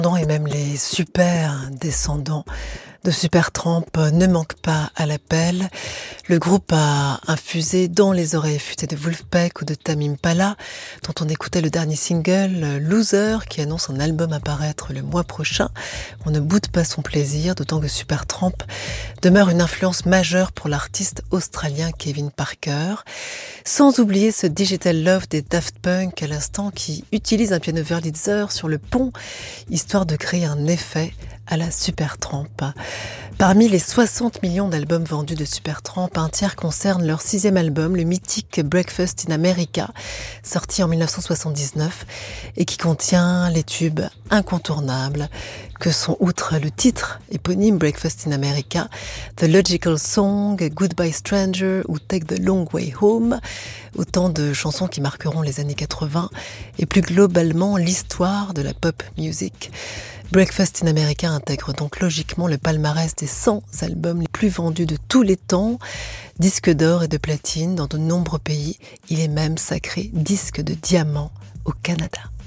Et même les super descendants de Supertramp ne manquent pas à l'appel. Le groupe a infusé dans les oreilles affûtées de Wolfpack ou de Tame Impala, dont on écoutait le dernier single Loser, qui annonce un album à paraître le mois prochain. On ne boude pas son plaisir, d'autant que Supertramp demeure une influence majeure pour l'artiste australien Kevin Parker. Sans oublier ce Digital Love des Daft Punk à l'instant, qui utilise un piano Wurlitzer sur le pont, histoire de créer un effet à la Supertramp. Parmi les 60 millions d'albums vendus de Supertramp, un tiers concerne leur 6e album, le mythique Breakfast in America, sorti en 1979 et qui contient les tubes incontournables que sont, outre le titre éponyme Breakfast in America, The Logical Song, Goodbye Stranger ou Take the Long Way Home, autant de chansons qui marqueront les années 80 et plus globalement l'histoire de la pop music. Breakfast in America intègre donc logiquement le palmarès des 100 albums les plus vendus de tous les temps, disque d'or et de platine dans de nombreux pays. Il est même sacré disque de diamant au Canada.